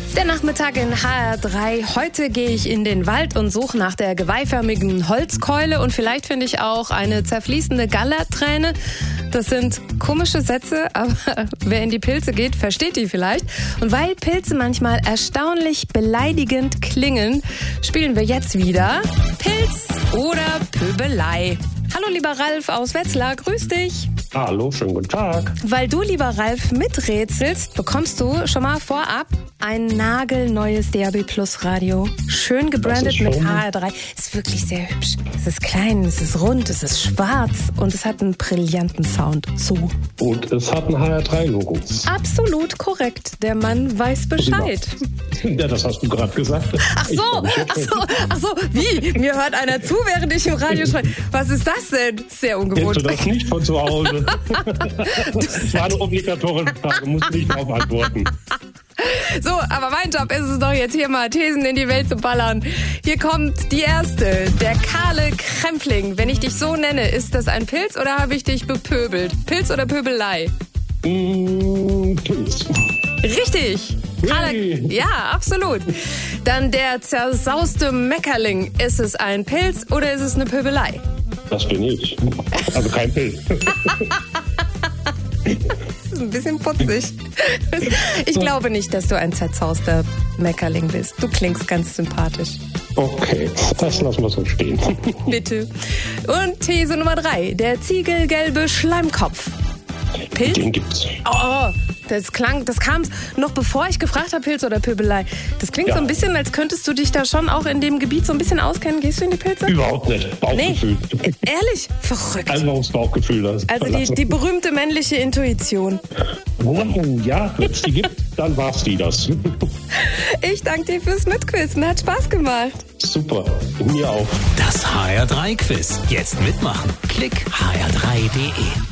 Der Nachmittag in HR3. Heute gehe ich in den Wald und suche nach der geweihförmigen Holzkeule und vielleicht finde ich auch eine zerfließende Gallerträne. Das sind komische Sätze, aber wer in die Pilze geht, versteht die vielleicht. Und weil Pilze manchmal erstaunlich beleidigend klingen, spielen wir jetzt wieder Pilz oder Pöbelei. Hallo lieber Ralf aus Wetzlar, grüß dich. Hallo, schönen guten Tag. Weil du, lieber Ralf, miträtselst, bekommst du schon mal vorab ein nagelneues DAB+ Radio. Schön gebrandet mit HR3. Ist wirklich sehr hübsch. Es ist klein, es ist rund, es ist schwarz und es hat einen brillanten Sound. So. Und es hat ein HR3-Logo. Absolut korrekt. Der Mann weiß Bescheid. Ja, das hast du gerade gesagt. Ach so, wie? Mir hört einer zu, während ich im Radio schreibe. Was ist das denn? Sehr ungewohnt. Kennst du das nicht von zu Hause? Das war eine obligatorische Frage, musst nicht darauf antworten. So, aber mein Job ist es doch jetzt hier mal Thesen in die Welt zu ballern. Hier kommt die erste, der kahle Krempling. Wenn ich dich so nenne, ist das ein Pilz oder habe ich dich bepöbelt? Pilz oder Pöbelei? Pilz. Richtig. Ja, absolut. Dann der zersauste Meckerling. Ist es ein Pilz oder ist es eine Pöbelei? Das bin ich. Also kein Pilz. Das ist ein bisschen putzig. Ich glaube nicht, dass du ein zerzauster Meckerling bist. Du klingst ganz sympathisch. Okay, das lassen wir so stehen. Bitte. Und These Nummer 3. Der ziegelgelbe Schleimkopf. Pilz? Den gibt's. Oh, das kam noch bevor ich gefragt habe, Pilz oder Pöbelei. Das klingt so ein bisschen, als könntest du dich da schon auch in dem Gebiet so ein bisschen auskennen. Gehst du in die Pilze? Überhaupt nicht. Bauchgefühl. Nee. Ehrlich? Verrückt. Einfach aufs Bauchgefühl. Also die berühmte männliche Intuition. Oh, ja, wenn es die gibt, dann war's die das. Ich danke dir fürs Mitquissen. Hat Spaß gemacht. Super. Mir auch. Das HR3-Quiz. Jetzt mitmachen. Klick hr3.de.